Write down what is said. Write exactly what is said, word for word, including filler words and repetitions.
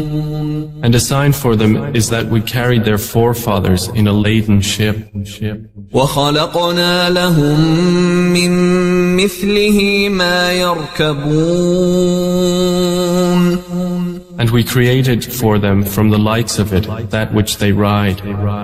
And a sign for them is that we carried their forefathers in a laden ship. وَخَلَقْنَا لَهُم مِّن مِّثْلِهِ مَا يَرْكَبُونَ And we created for them from the likes of it that which they ride.